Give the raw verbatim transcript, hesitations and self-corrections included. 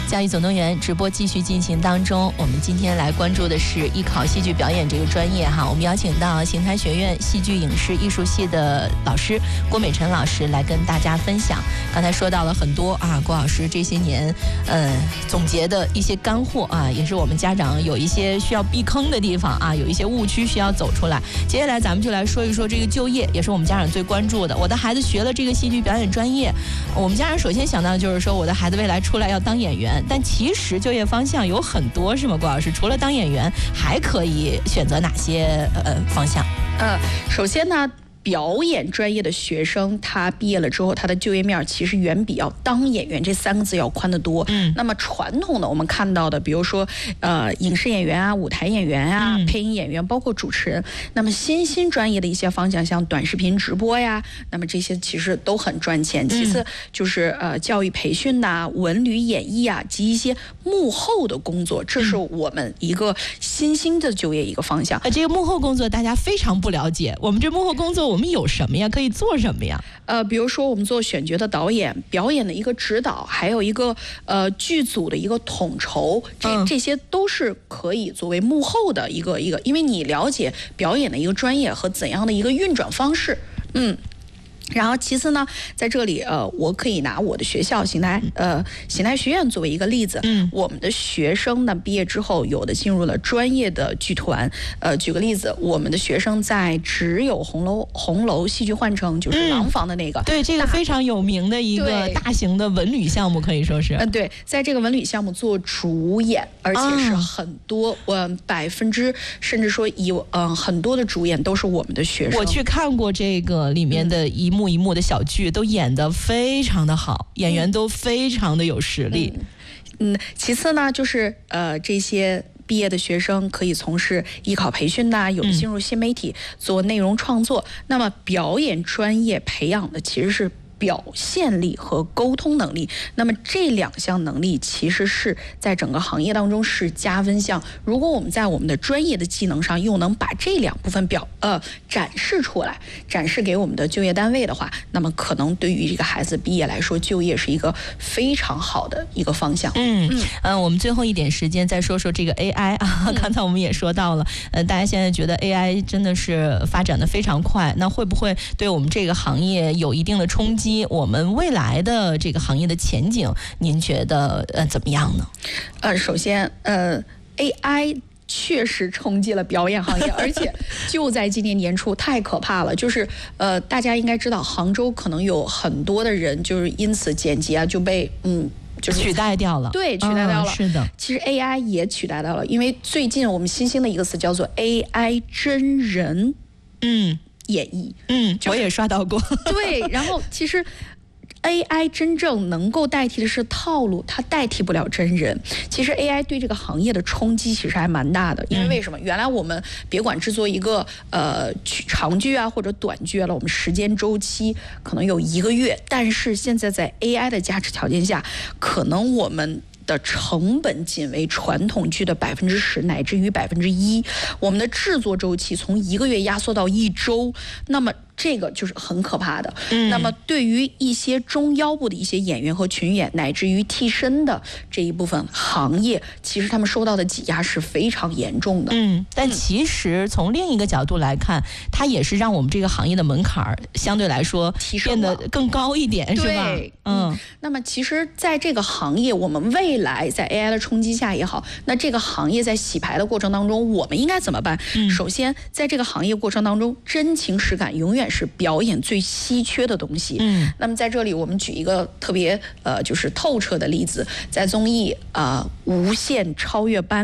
教育总动员直播继续进行当中，我们今天来关注的是艺考戏剧表演这个专业哈。我们邀请到邢台学院戏剧影视艺术系的老师郭美辰老师来跟大家分享。刚才说到了很多啊，郭老师这些年呃总结的一些干货啊，也是我们家长有一些需要避坑的地方啊，有一些误区需要走出来。接下来咱们就来说一说这个就业，也是我们家长最关注的。我的孩子学了这个戏剧表演专业，我们家长首先想到的就是说我的孩子未来出来要当演员，但其实就业方向有很多，是吗？郭老师，除了当演员，还可以选择哪些呃方向？ 呃，首先呢，表演专业的学生，他毕业了之后，他的就业面其实远比要当演员这三个字要宽得多。嗯，那么传统的我们看到的，比如说呃影视演员啊、舞台演员啊、嗯、配音演员，包括主持人。那么新兴专业的一些方向，像短视频直播呀，那么这些其实都很赚钱。其次就是呃教育培训呐、啊、文旅演艺啊及一些幕后的工作，这是我们一个新兴的就业一个方向。 呃，这个幕后工作大家非常不了解，我们这幕后工作我们有什么呀？可以做什么呀？ 呃，比如说我们做选角的导演、表演的一个指导，还有一个呃剧组的一个统筹，这、嗯、这些都是可以作为幕后的一个一个，因为你了解表演的一个专业和怎样的一个运转方式，嗯。然后其次呢，在这里呃，我可以拿我的学校邢台呃邢台学院作为一个例子。嗯，我们的学生呢毕业之后，有的进入了专业的剧团。呃，举个例子，我们的学生在只有红楼红楼戏剧幻城，就是廊坊的那个， 嗯、对这个非常有名的一个大型的文旅项目，可以说是。 嗯，对，在这个文旅项目做主演，而且是很多，嗯、啊，百分之甚至说以嗯、呃、很多的主演都是我们的学生。 我去看过这个里面的一幕。一幕一幕的小剧都演得非常的好，演员都非常的有实力。 嗯，嗯其次呢，就是呃这些毕业的学生可以从事艺考培训呐、啊，有的进入新媒体做内容创作。嗯、那么表演专业培养的其实是表现力和沟通能力，那么这两项能力其实是在整个行业当中是加分项。如果我们在我们的专业的技能上又能把这两部分表呃展示出来，展示给我们的就业单位的话，那么可能对于这个孩子毕业来说，就业是一个非常好的一个方向。 嗯嗯、呃，我们最后一点时间再说说这个 A I 啊，嗯、刚才我们也说到了，呃，大家现在觉得 A I 真的是发展的非常快，那会不会对我们这个行业有一定的冲击？我们未来的这个行业的前景，您觉得呃怎么样呢？ 呃，首先呃 A I 确实冲击了表演行业，而且就在今年年初，太可怕了。就是呃，大家应该知道，杭州可能有很多的人就是因此剪辑啊就被嗯。就是取代掉了， 对，取代掉了、 嗯。是的， 其实 A I 也取代掉了，因为最近我们新兴的一个词叫做 A I 真人，嗯，演绎， 嗯，就是、我也刷到过。 对，然后其实 A I 真正能够代替的是套路，它代替不了真人。其实 A I 对这个行业的冲击其实还蛮大的，因为为什么？原来我们别管制作一个呃长剧啊或者短剧了，我们时间周期可能有一个月，但是现在在 A I 的加持条件下，可能我们的成本仅为传统剧的百分之十乃至于百分之一，我们的制作周期从一个月压缩到一周，那么这个就是很可怕的。嗯、那么对于一些中腰部的一些演员和群演，乃至于替身的这一部分行业，其实他们受到的挤压是非常严重的。 嗯，但其实从另一个角度来看，它也是让我们这个行业的门槛相对来说变得更高一点，是吧？ 嗯。那么其实在这个行业，我们未来在 A I 的冲击下也好，那这个行业在洗牌的过程当中，我们应该怎么办？嗯、首先，在这个行业过程当中，真情实感永远是表演最稀缺的东西。嗯，那么在这里我们举一个特别呃就是透彻的例子，在综艺啊、呃《无限超越班》